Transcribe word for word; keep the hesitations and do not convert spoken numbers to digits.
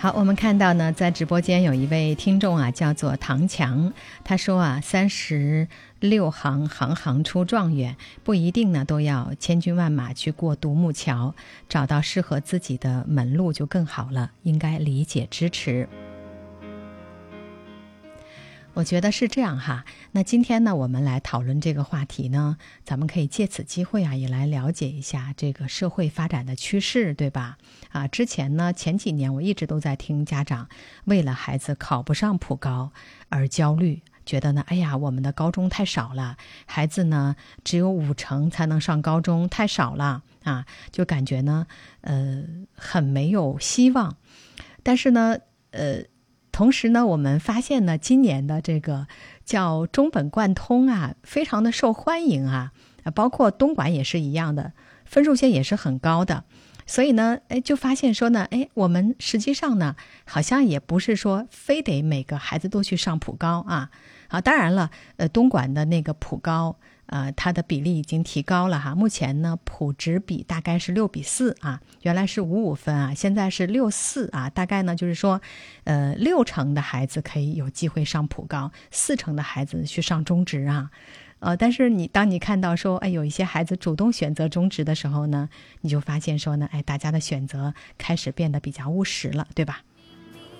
好，我们看到呢，在直播间有一位听众啊，叫做唐强，他说啊，三十六行，行行出状元，不一定呢都要千军万马去过独木桥，找到适合自己的门路就更好了，应该理解支持。我觉得是这样哈。那今天呢，我们来讨论这个话题呢，咱们可以借此机会啊，也来了解一下这个社会发展的趋势，对吧？啊，之前呢，前几年我一直都在听家长为了孩子考不上普高而焦虑，觉得呢，哎呀，我们的高中太少了，孩子呢只有五成才能上高中，太少了啊，就感觉呢，呃，很没有希望。但是呢，呃。同时呢，我们发现呢，今年的这个叫中本贯通啊，非常的受欢迎啊，包括东莞也是一样的，分数线也是很高的。所以呢，哎，就发现说呢，哎，我们实际上呢，好像也不是说非得每个孩子都去上普高啊。啊，当然了，呃，东莞的那个普高，呃，它的比例已经提高了哈。目前呢，普直比大概是六比四啊，原来是五五分啊，现在是六四啊。大概呢，就是说，呃，六成的孩子可以有机会上普高，四成的孩子去上中职啊。呃，但是你当你看到说，哎，有一些孩子主动选择中职的时候呢，你就发现说呢，哎，大家的选择开始变得比较务实了，对吧？